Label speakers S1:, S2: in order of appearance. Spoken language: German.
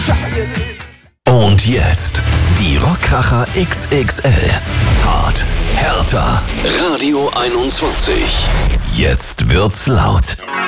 S1: Und jetzt die Rockkracher XXL. Hart, härter. Radio 21. Jetzt wird's laut.